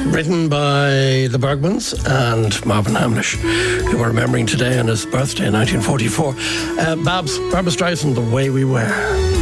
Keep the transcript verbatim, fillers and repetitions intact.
Written by the Bergmans and Marvin Hamlish, who we're remembering today on his birthday in nineteen forty-four. Uh, Babs, Barbra Streisand, The Way We Were.